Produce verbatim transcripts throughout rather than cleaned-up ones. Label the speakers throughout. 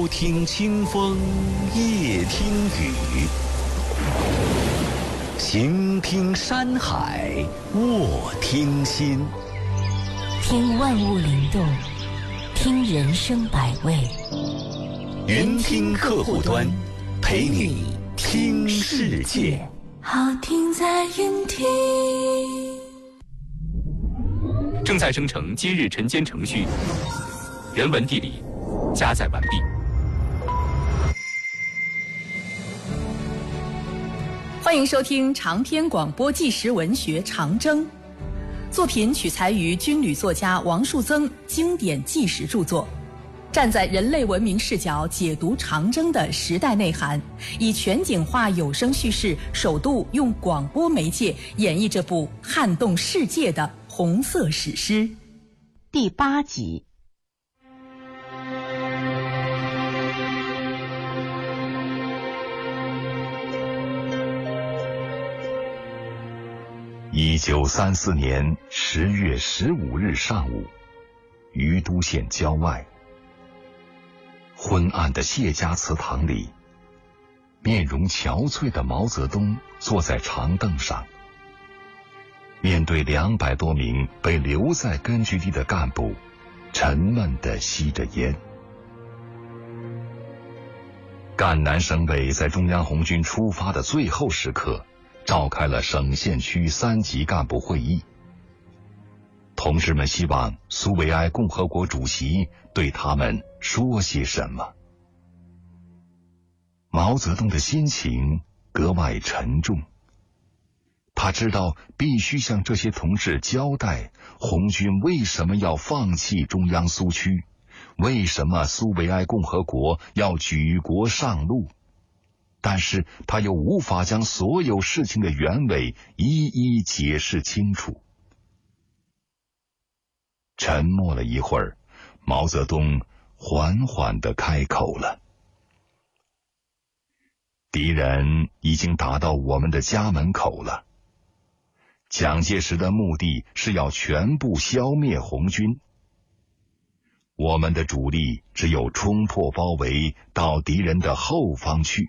Speaker 1: 朝听清风，夜听雨，行听山海，卧听心。
Speaker 2: 听万物灵动，听人生百味。
Speaker 1: 云听客户端，陪你听世界。
Speaker 2: 好听在云听。
Speaker 3: 正在生成今日晨间程序，人文地理加载完毕。
Speaker 4: 欢迎收听长篇广播纪实文学《长征》，作品取材于军旅作家王树增经典纪实著作，站在人类文明视角解读长征的时代内涵，以全景化有声叙事，首度用广播媒介演绎这部撼动世界的红色史诗。
Speaker 5: 第八集。
Speaker 6: 一九三四年十月十五日上午，于都县郊外，昏暗的谢家祠堂里，面容憔悴的毛泽东坐在长凳上，面对两百多名被留在根据地的干部，沉闷地吸着烟。赣南省委在中央红军出发的最后时刻，召开了省县区三级干部会议。同志们希望苏维埃共和国主席对他们说些什么。毛泽东的心情格外沉重，他知道必须向这些同志交代红军为什么要放弃中央苏区，为什么苏维埃共和国要举国上路，但是他又无法将所有事情的原委一一解释清楚。沉默了一会儿，毛泽东缓缓地开口了：敌人已经打到我们的家门口了。蒋介石的目的是要全部消灭红军，我们的主力只有冲破包围到敌人的后方去。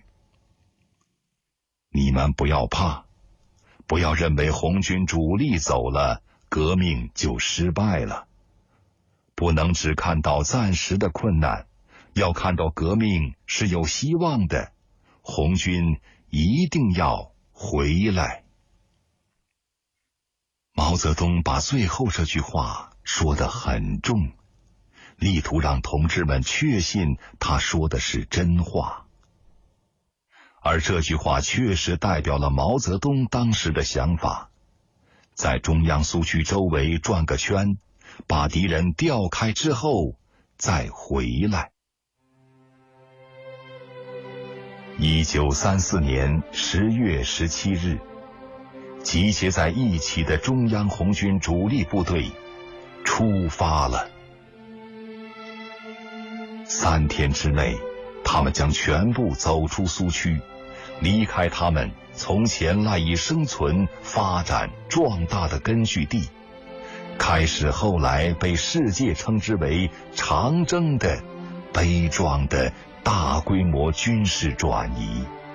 Speaker 6: 你们不要怕，不要认为红军主力走了，革命就失败了。不能只看到暂时的困难，要看到革命是有希望的，红军一定要回来。毛泽东把最后这句话说得很重，力图让同志们确信他说的是真话。而这句话确实代表了毛泽东当时的想法，在中央苏区周围转个圈，把敌人调开之后再回来。一九三四年十月十七日，集结在一起的中央红军主力部队出发了。三天之内，他们将全部走出苏区，离开他们从前赖以生存、发展、壮大的根据地，开始后来被世界称之为长征的悲壮的大规模军事转移。